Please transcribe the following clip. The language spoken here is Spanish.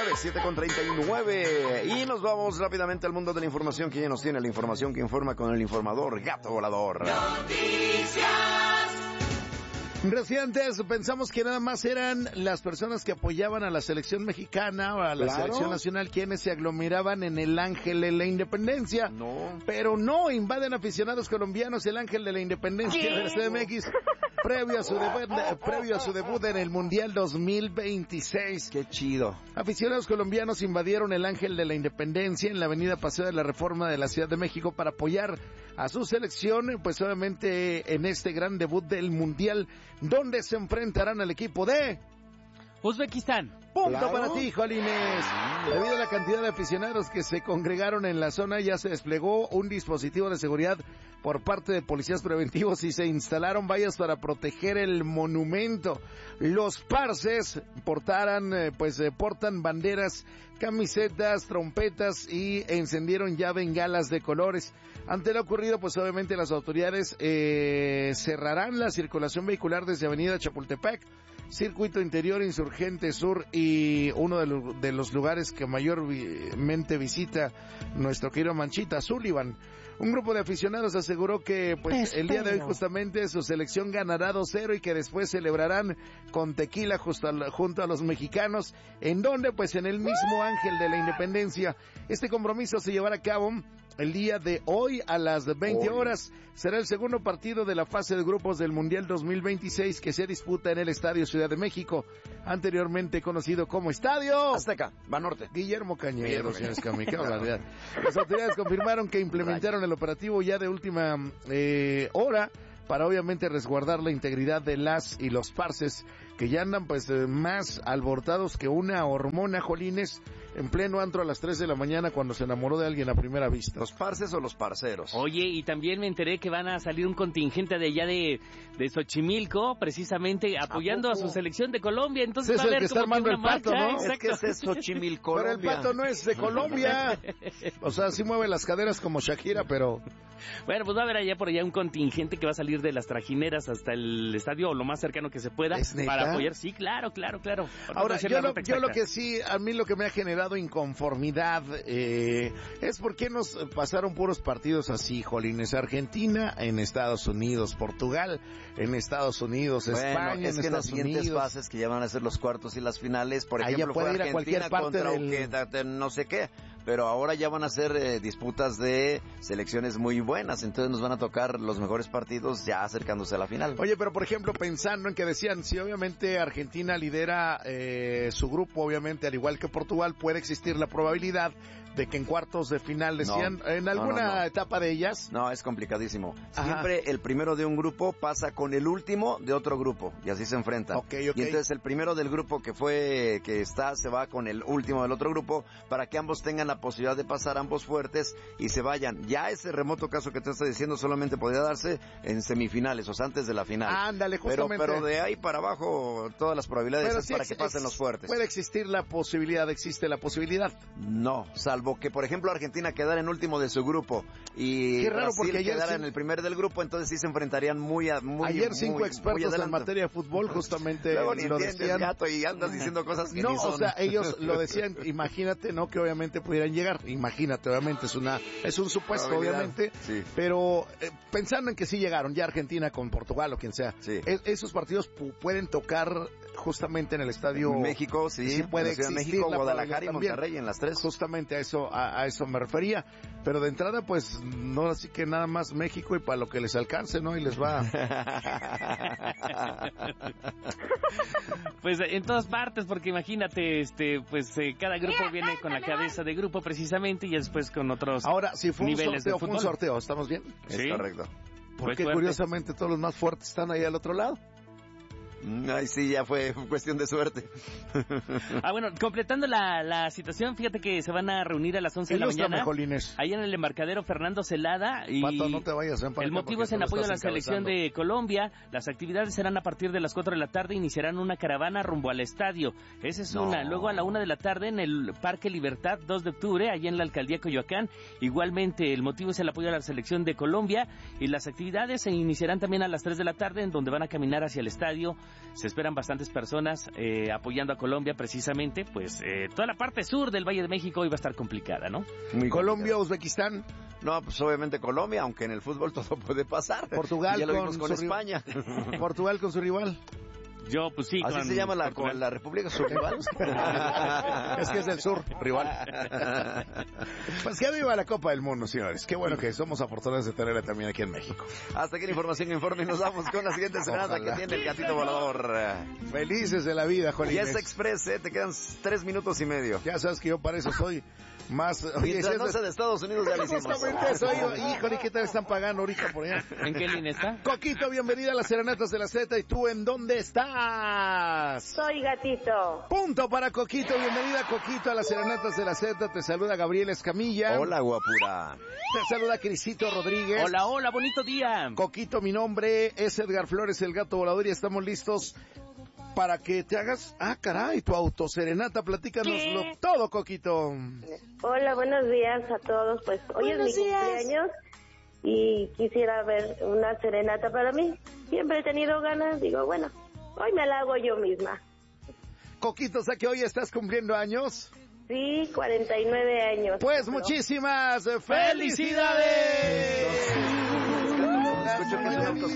7:39. Y nos vamos rápidamente al mundo de la información, que ya nos tiene la información que informa con el informador Gato Volador. Recientes pensamos que nada más eran las personas que apoyaban a la selección mexicana o a la selección nacional quienes se aglomeraban en el Ángel de la Independencia. No. Pero no, invaden aficionados colombianos el Ángel de la Independencia del CDMX previo a su debut en el Mundial 2026. Qué chido. Aficionados colombianos invadieron el Ángel de la Independencia en la avenida Paseo de la Reforma de la Ciudad de México para apoyar a su selección, pues obviamente en este gran debut del Mundial, donde se enfrentarán al equipo de Uzbekistán. Punto para ti, Jolines. Debido a la cantidad de aficionados que se congregaron en la zona, ya se desplegó un dispositivo de seguridad por parte de policías preventivos y se instalaron vallas para proteger el monumento. Los parces portan banderas, camisetas, trompetas y encendieron ya bengalas de colores. Ante lo ocurrido, pues obviamente las autoridades cerrarán la circulación vehicular desde Avenida Chapultepec, Circuito Interior, Insurgente Sur y uno de los lugares que mayormente visita nuestro querido Manchita, Sullivan. Un grupo de aficionados aseguró que pues el día de hoy justamente su selección ganará 2-0 y que después celebrarán con tequila junto a los mexicanos, en donde pues en el mismo Ángel de la Independencia. Este compromiso se llevará a cabo el día de hoy a las 20 horas. Será el segundo partido de la fase de grupos del Mundial 2026 que se disputa en el Estadio Ciudad de México, anteriormente conocido como Estadio Azteca, Banorte. Guillermo Cañedo, señores Cami, qué barbaridad. Las autoridades confirmaron que implementaron el operativo ya de última hora para obviamente resguardar la integridad de las y los parces que ya andan pues más alborotados que una hormona, Jolines, en pleno antro a las 3 de la mañana cuando se enamoró de alguien a primera vista. ¿Los parces o los parceros? Oye, y también me enteré que van a salir un contingente de allá de Xochimilco, precisamente apoyando a su selección de Colombia. Entonces va a haber como armando una el pato, marcha, ¿no? exacto. Es que es Xochimilco. Pero el pato no es de Colombia. O sea, sí mueve las caderas como Shakira, pero... Bueno, pues va a haber allá por allá un contingente que va a salir de las trajineras hasta el estadio o lo más cercano que se pueda para apoyar. Sí, claro. Ahora, yo lo que sí, a mí lo que me ha generado inconformidad es por qué nos pasaron puros partidos así, Jolines. Argentina en Estados Unidos, Portugal en Estados Unidos, España en Estados Unidos. Es que las siguientes fases que ya van a ser los cuartos y las finales, por ejemplo, puede ir Argentina a cualquier parte contra no sé qué. Pero ahora ya van a ser disputas de selecciones muy buenas, entonces nos van a tocar los mejores partidos ya acercándose a la final. Oye, pero por ejemplo, pensando en que decían, si obviamente Argentina lidera su grupo, obviamente al igual que Portugal, puede existir la probabilidad de que en cuartos de final decían, en alguna etapa de ellas. No, es complicadísimo. Siempre el primero de un grupo pasa con el último de otro grupo y así se enfrentan. Okay. Y entonces el primero del grupo que se va con el último del otro grupo para que ambos tengan la posibilidad de pasar, ambos fuertes, y se vayan. Ya ese remoto caso que te estoy diciendo solamente podría darse en semifinales, o sea, antes de la final. Ándale, justamente. Pero de ahí para abajo todas las probabilidades es para que pasen los fuertes. ¿Puede existir la posibilidad? ¿Existe la posibilidad? No, salvo que por ejemplo Argentina quedara en último de su grupo y qué raro, Brasil porque ayer quedara en el primer del grupo, entonces sí se enfrentarían muy ayer 5 expertos en materia de fútbol justamente luego ni lo decían, Gato, y andas diciendo cosas que no, ni son. O sea, ellos lo decían, imagínate, ¿no? Que obviamente pudieran llegar, imagínate, obviamente es un supuesto, obviamente, sí. Pero pensando en que sí llegaron, ya Argentina con Portugal o quien sea, sí. Esos partidos pueden tocar justamente en el estadio México, sí puede existir México, Guadalajara y Monterrey en las tres. Justamente a eso me refería, pero de entrada pues no, así que nada más México y para lo que les alcance, ¿no? Y les va. Pues en todas partes, porque imagínate, cada grupo viene con la cabeza de grupo precisamente y después con otros. Ahora, si fue niveles fue un sorteo, ¿estamos bien? Sí, es correcto. Porque curiosamente todos los más fuertes están ahí al otro lado. Ay, sí, ya fue cuestión de suerte. Bueno, completando la situación, fíjate que se van a reunir a las 11 de la mañana. Ahí en el embarcadero Fernando Celada. Y Pato, no te vayas, el motivo es en apoyo a la selección de Colombia. Las actividades serán a partir de las 4 de la tarde. Iniciarán una caravana rumbo al estadio. Esa es una. Luego a la 1 de la tarde en el Parque Libertad, 2 de octubre, allá en la Alcaldía Coyoacán. Igualmente, el motivo es el apoyo a la selección de Colombia. Y las actividades se iniciarán también a las 3 de la tarde, en donde van a caminar hacia el estadio Se esperan bastantes personas apoyando a Colombia precisamente, pues toda la parte sur del Valle de México hoy va a estar complicada, ¿no? Colombia, Uzbekistán. No, pues obviamente Colombia, aunque en el fútbol todo puede pasar. Portugal ya lo vimos con España. Portugal con su rival. Yo, pues sí. ¿Así se llama la República su rival? Es que es del sur, rival. Pues que viva la Copa del Mundo, señores. Qué bueno que somos afortunados de tenerla también aquí en México. Hasta aquí la información que informe y nos vamos con la siguiente serenata que tiene el gatito volador. Felices de la vida, Juan Y Inés. es express, te quedan 3 minutos y medio. Ya sabes que yo para eso soy más... Mientras no sea de Estados Unidos ya lo hicimos. Justamente eso, híjole, ¿qué tal están pagando ahorita por allá? ¿En qué línea está? Coquito, bienvenida a las Serenatas de la Z. ¿Y tú en dónde estás? Soy Gatito. Punto para Coquito. Bienvenida, Coquito, a las Serenatas de la Z. Te saluda Gabriel Escamilla. Hola, guapura. Te saluda Crisito Rodríguez. Hola, hola, bonito día. Coquito, mi nombre es Edgar Flores, el gato volador, y estamos listos para que te hagas... Ah, caray, tu autoserenata. Platícanoslo todo, Coquito. Hola, buenos días a todos. Pues hoy es mi cumpleaños y quisiera ver una serenata para mí. Siempre he tenido ganas, digo, bueno, hoy me la hago yo misma. Coquito, ¿sabes que hoy estás cumpliendo años? Sí, 49 años. Pues muchísimas felicidades. Escucho que es un